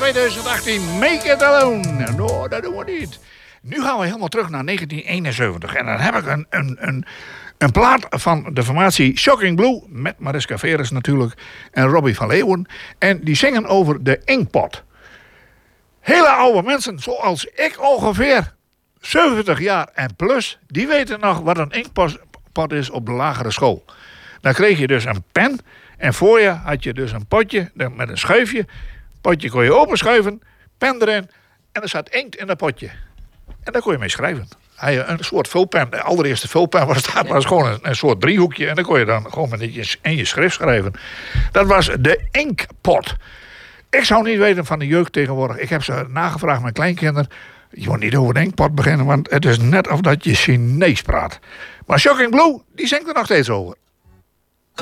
2018, Make It Alone. Nou, dat doen we niet. Nu gaan we helemaal terug naar 1971. En dan heb ik een plaat van de formatie Shocking Blue, met Mariska Veres natuurlijk, en Robbie van Leeuwen. En die zingen over de Inkpot. Hele oude mensen, zoals ik ongeveer, 70 jaar en plus, die weten nog wat een inkpot is op de lagere school. Dan kreeg je dus een pen en voor je had je dus een potje met een schuifje. Potje kon je openschuiven, pen erin en er zat inkt in dat potje. En daar kon je mee schrijven. Een soort vulpen, de allereerste vulpen was gewoon een soort driehoekje. En dan kon je dan gewoon met in je schrift schrijven. Dat was de inkpot. Ik zou niet weten van de jeugd tegenwoordig. Ik heb ze nagevraagd met kleinkinderen. Je moet niet over de inkpot beginnen, want het is net of dat je Chinees praat. Maar Shocking Blue, die zingt er nog steeds over.